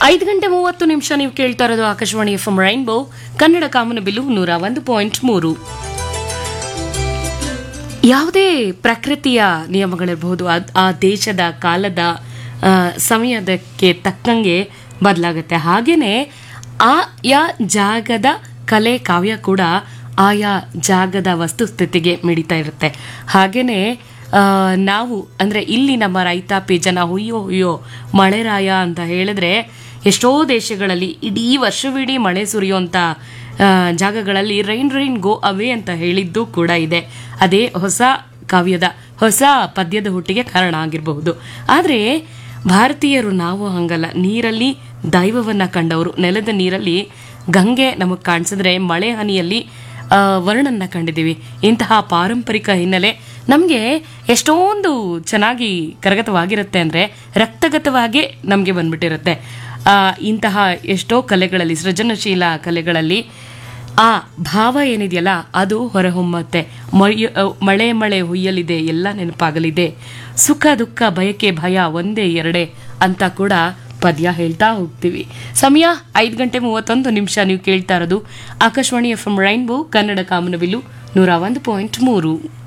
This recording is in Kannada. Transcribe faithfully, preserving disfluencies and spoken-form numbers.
ಐದು ಗಂಟೆ ಮೂವತ್ತು ನಿಮಿಷ ನೀವು ಕೇಳ್ತಾ ಇರೋದು Akashvani F M rainbow Kannada ಕಾಮನಬಿಲ್ಲು ನೂರ ಒಂದು ಪಾಯಿಂಟ್ ಮೂರು. ಯಾವುದೇ ಪ್ರಕೃತಿಯ ನಿಯಮಗಳಿರಬಹುದು, ಆ ದೇಶದ ಕಾಲದ ಸಮಯದಕ್ಕೆ ತಕ್ಕಂಗೆ ಬದಲಾಗುತ್ತೆ. ಹಾಗೇನೆ ಆಯಾ ಜಾಗದ ಕಲೆ ಕಾವ್ಯ ಕೂಡ ಆಯಾ ಜಾಗದ ವಸ್ತುಸ್ಥಿತಿಗೆ ಮಿಡಿತಾ ಇರುತ್ತೆ. ಹಾಗೇನೆ ನಾವು ಅಂದರೆ ಇಲ್ಲಿ ನಮ್ಮ ರೈತಾಪಿ ಜನ ಹುಯ್ಯೋ ಹುಯ್ಯೋ ಮಳೆರಾಯ ಅಂತ ಹೇಳಿದ್ರೆ ಎಷ್ಟೋ ದೇಶಗಳಲ್ಲಿ ಇಡೀ ವರ್ಷವಿಡೀ ಮಳೆ ಸುರಿಯುವಂಥ ಜಾಗಗಳಲ್ಲಿ ರೈನ್ ರೈನ್ ಗೋ ಅವೇ ಅಂತ ಹೇಳಿದ್ದು ಕೂಡ ಇದೆ. ಅದೇ ಹೊಸ ಕಾವ್ಯದ ಹೊಸ ಪದ್ಯದ ಹುಟ್ಟಿಗೆ ಕಾರಣ ಆಗಿರಬಹುದು. ಆದರೆ ಭಾರತೀಯರು ನಾವು ಹಂಗಲ್ಲ. ನೀರಲ್ಲಿ ದೈವವನ್ನ ಕಂಡವರು. ನೆಲದ ನೀರಲ್ಲಿ ಗಂಗೆ ನಮಗೆ ಕಾಣಿಸಿದ್ರೆ ಮಳೆ ಹನಿಯಲ್ಲಿ ವರ್ಣನ್ನ ಕಂಡಿದ್ದೀವಿ. ಇಂತಹ ಪಾರಂಪರಿಕ ಹಿನ್ನೆಲೆ ನಮಗೆ ಎಷ್ಟೊಂದು ಚೆನ್ನಾಗಿ ಕರಗತವಾಗಿರುತ್ತೆ ಅಂದರೆ ರಕ್ತಗತವಾಗಿ ನಮಗೆ ಬಂದ್ಬಿಟ್ಟಿರುತ್ತೆ. ಇಂತಹ ಎಷ್ಟೋ ಕಲೆಗಳಲ್ಲಿ, ಸೃಜನಶೀಲ ಕಲೆಗಳಲ್ಲಿ ಆ ಭಾವ ಏನಿದೆಯಲ್ಲ ಅದು ಹೊರಹೊಮ್ಮತ್ತೆ. ಮಳೆ ಮಳೆ ಹುಯ್ಯಲಿದೆ, ಎಲ್ಲ ನೆನಪಾಗಲಿದೆ, ಸುಖ ದುಃಖ ಬಯಕೆ ಭಯ ಒಂದೇ ಎರಡೇ ಅಂತ ಕೂಡ ಪದ್ಯ ಹೇಳ್ತಾ ಹೋಗ್ತೀವಿ. ಸಮಯ ಐದು ಗಂಟೆ ಮೂವತ್ತೊಂದು ನಿಮಿಷ. ನೀವು ಕೇಳ್ತಾ ಇರೋದು Akashvani F M rainbow Kannada ಕಾಮನಬಿಲ್ಲು ನೂರ ಒಂದು ಪಾಯಿಂಟ್ ಮೂರು.